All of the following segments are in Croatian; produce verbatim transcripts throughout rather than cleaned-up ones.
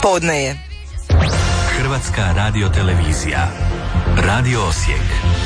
Podne je. Hrvatska radiotelevizija. Radio Osijek.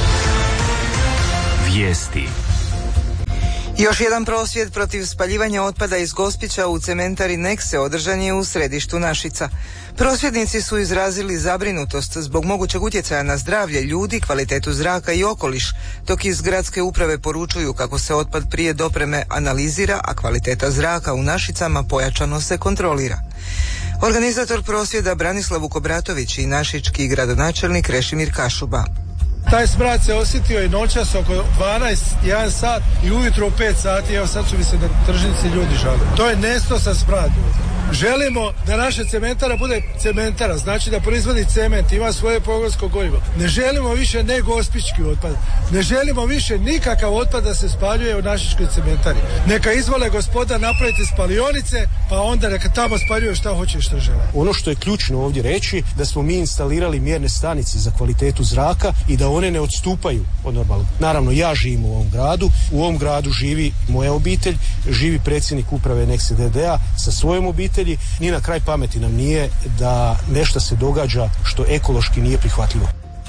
Vijesti. Još jedan prosvjed protiv spaljivanja otpada iz Gospića u cementari Nekse održan je u središtu Našica. Prosvjednici su izrazili zabrinutost zbog mogućeg utjecaja na zdravlje ljudi, kvalitetu zraka i okoliš, dok iz gradske uprave poručuju kako se otpad prije dopreme analizira, a kvaliteta zraka u Našicama pojačano se kontrolira. Organizator prosvjeda Branislav Vukobratović i našički gradonačelnik Krešimir Kašuba. Taj smrad se osjetio i noćas oko dvanaest, jedan sat i ujutro u pet sati, evo sad su mi se na tržnici ljudi žali. To je nestosan smrad. Želimo da naša cementara bude cementara, znači da proizvodi cement, ima svoje pogonsko gorivo. Ne želimo više ne gospički otpad, ne želimo više nikakav otpad da se spaljuje u našičkoj cementari. Neka izvole gospoda napraviti spalionice, pa onda neka tamo spaljuju šta hoće i šta žele. Ono što je ključno ovdje reći, da smo mi instalirali mjerne stanice za kvalitetu zraka i da one ne odstupaju od normalnog. Naravno, ja živim u ovom gradu, u ovom gradu živi moja obitelj, živi predsjednik uprave Nekse D D A sa svojom obitelji. Ni na kraj pameti nam nije da nešto se događa što ekološki nije prihvatljivo.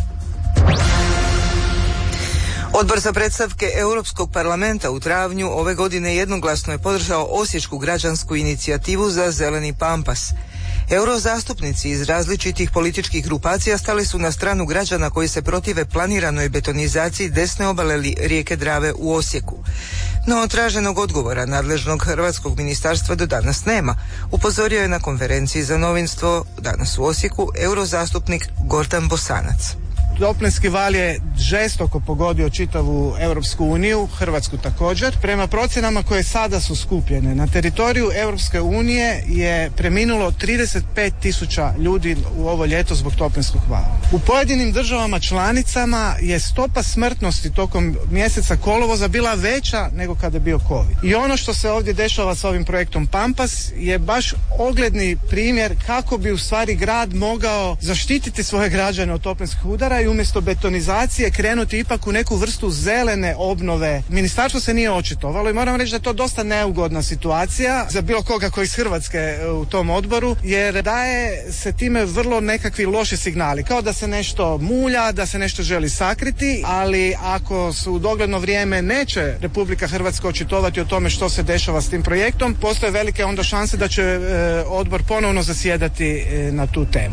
Odbor za predstavke Europskog parlamenta u travnju ove godine jednoglasno je podržao osječku građansku inicijativu za zeleni pampas. Eurozastupnici iz različitih političkih grupacija stali su na stranu građana koji se protive planiranoj betonizaciji desne obale rijeke Drave u Osijeku. No traženog odgovora nadležnog hrvatskog ministarstva do danas nema, upozorio je na konferenciji za novinstvo danas u Osijeku eurozastupnik Gordan Bosanac. Toplinski val je žestoko pogodio čitavu Europsku uniju, Hrvatsku također. Prema procjenama koje sada su skupljene, na teritoriju Europske unije je preminulo trideset pet tisuća ljudi u ovo ljeto zbog toplinskog vala. U pojedinim državama članicama je stopa smrtnosti tokom mjeseca kolovoza bila veća nego kada je bio COVID. I ono što se ovdje dešava s ovim projektom Pampas je baš ogledni primjer kako bi u stvari grad mogao zaštititi svoje građane od toplinskih udara i umjesto betonizacije krenuti ipak u neku vrstu zelene obnove. Ministarstvo se nije očitovalo i moram reći da je to dosta neugodna situacija za bilo koga koji iz Hrvatske u tom odboru, jer daje se time vrlo nekakvi loši signali, kao da se nešto mulja, da se nešto želi sakriti, ali ako se u dogledno vrijeme neće Republika Hrvatska očitovati o tome što se dešava s tim projektom, postoje velike onda šanse da će e, odbor ponovno zasjedati e, na tu temu.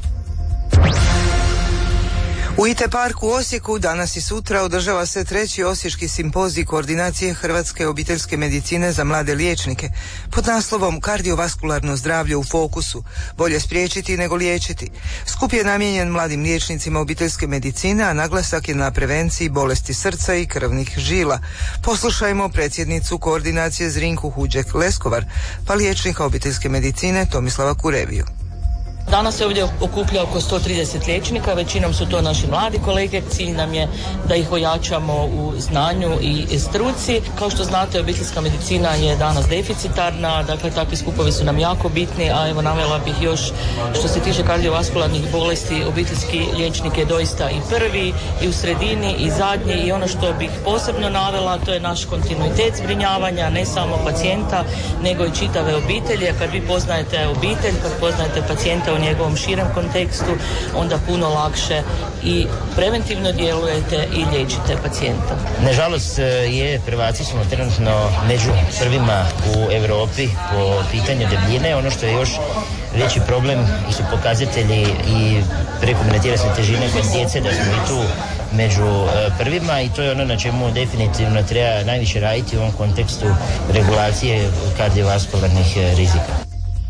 U I T parku u Osijeku danas i sutra održava se treći osječki simpozij koordinacije Hrvatske obiteljske medicine za mlade liječnike pod naslovom Kardiovaskularno zdravlje u fokusu, bolje spriječiti nego liječiti. Skup je namijenjen mladim liječnicima obiteljske medicine, a naglasak je na prevenciji bolesti srca i krvnih žila. Poslušajmo predsjednicu koordinacije Zrinku Huđek-Leskovar, pa liječnika obiteljske medicine Tomislava Kureviju. Danas se ovdje okuplja oko sto trideset liječnika, većinom su to naši mladi kolege. Cilj nam je da ih ojačamo u znanju i struci. Kao što znate, obiteljska medicina je danas deficitarna, dakle takvi skupovi su nam jako bitni, a evo navela bih još što se tiče kardiovaskularnih bolesti, obiteljski liječnik je doista i prvi i u sredini i zadnji, i ono što bih posebno navela, to je naš kontinuitet zbrinjavanja, ne samo pacijenta, nego i čitave obitelji. Kad vi poznajete obitelj, kad poznajete pacijenta u njegovom širem kontekstu, onda puno lakše i preventivno djelujete i liječite pacijenta. Nažalost je, Hrvati smo trenutno među prvima u Europi po pitanju debljine. Ono što je još veći problem su pokazatelji i prekomjerne tjelesne težine kod djece, da smo i tu među prvima, i to je ono na čemu definitivno treba najviše raditi u ovom kontekstu regulacije kardiovaskularnih rizika.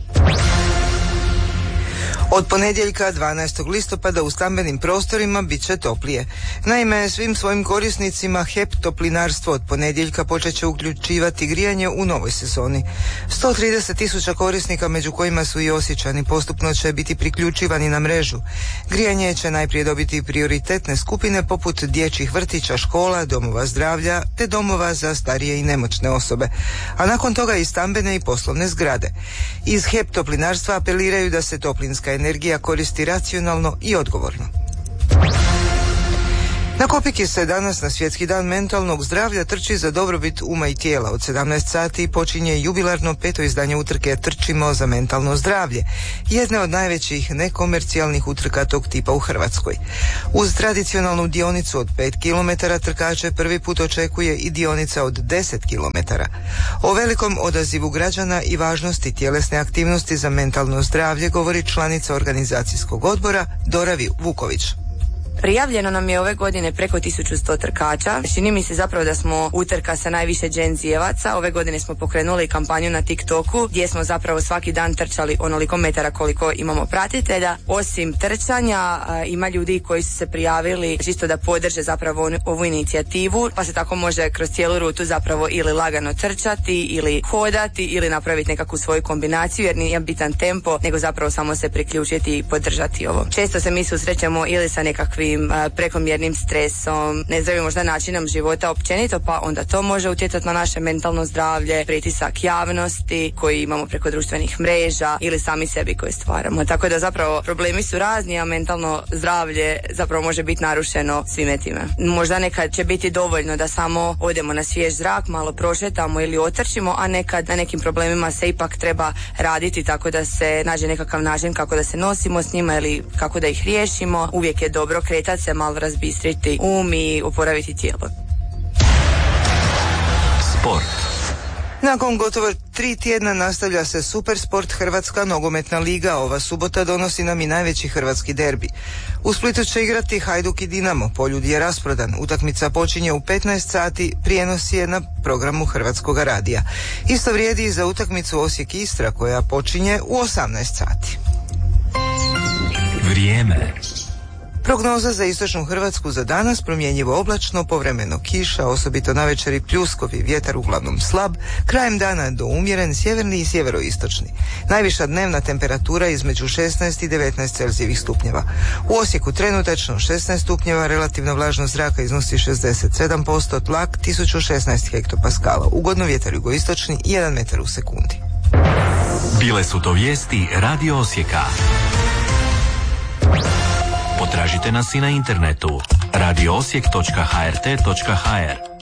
Od ponedjeljka dvanaestog listopada u stambenim prostorima bit će toplije. Naime, svim svojim korisnicima H E P Toplinarstvo od ponedjeljka počet će uključivati grijanje u novoj sezoni. sto trideset tisuća korisnika, među kojima su i Osječani, postupno će biti priključivani na mrežu. Grijanje će najprije dobiti prioritetne skupine poput dječjih vrtića, škola, domova zdravlja te domova za starije i nemoćne osobe, a nakon toga i stambene i poslovne zgrade. Iz H E P Toplinarstva apeliraju da se toplinska energija koristi racionalno i odgovorno. Na Kopiki se danas na Svjetski dan mentalnog zdravlja trči za dobrobit uma i tijela. Od sedamnaest sati počinje jubilarno peto izdanje utrke Trčimo za mentalno zdravlje, jedne od najvećih nekomercijalnih utrka tog tipa u Hrvatskoj. Uz tradicionalnu dionicu od pet kilometara trkače prvi put očekuje i dionica od deset kilometara. O velikom odazivu građana i važnosti tjelesne aktivnosti za mentalno zdravlje govori članica organizacijskog odbora Dora Vuković. Prijavljeno nam je ove godine preko tisuću sto trkača. Čini mi se zapravo da smo utrka sa najviše Gen Z-evaca. Ove godine smo pokrenuli kampanju na TikToku gdje smo zapravo svaki dan trčali onoliko metara koliko imamo pratitelja. Osim trčanja ima ljudi koji su se prijavili čisto da podrže zapravo ovu inicijativu, pa se tako može kroz cijelu rutu zapravo ili lagano trčati ili hodati ili napraviti nekakvu svoju kombinaciju, jer nije bitan tempo nego zapravo samo se priključiti i podržati ovo. Često se mi susrećemo ili sa nekakvim prekomjernim stresom, nezdravim možda načinom života općenito, pa onda to može utjecati na naše mentalno zdravlje, pritisak javnosti koji imamo preko društvenih mreža ili sami sebi koji stvaramo. Tako da zapravo problemi su razni, a mentalno zdravlje zapravo može biti narušeno svime time. Možda nekad će biti dovoljno da samo odemo na svjež zrak, malo prošetamo ili otrčimo, a nekad na nekim problemima se ipak treba raditi tako da se nađe nekakav način kako da se nosimo s njima ili kako da ih riješimo. Uvijek je dobro kretati se, malo razbistriti um i oporaviti tijelo. Sport. Nakon gotovo tri tjedna nastavlja se Supersport Hrvatska nogometna liga. Ova subota donosi nam i najveći hrvatski derbi. U Splitu će igrati Hajduk i Dinamo. Poljud je rasprodan. Utakmica počinje u petnaest sati. Prijenos je na programu Hrvatskog radija. Isto vrijedi i za utakmicu Osijek Istra koja počinje u osamnaest sati. Vrijeme. Prognoza za istočnu Hrvatsku za danas: promjenjivo oblačno, povremeno kiša, osobito navečer pljuskovi, vjetar uglavnom slab, krajem dana do umjeren sjeverni i sjeveroistočni. Najviša dnevna temperatura između šesnaest i devetnaest Celzijevih stupnjeva. U Osijeku trenutačno šesnaest stupnjeva, relativna vlažnost zraka iznosi šezdeset sedam posto, tlak tisuću šesnaest hektopaskala. Ugodno vjetar jugoistočni jedan metar u sekundi. Bile su to vijesti Radio Osijeka. Potražite nas i na internetu radio osijek točka h r t točka h r.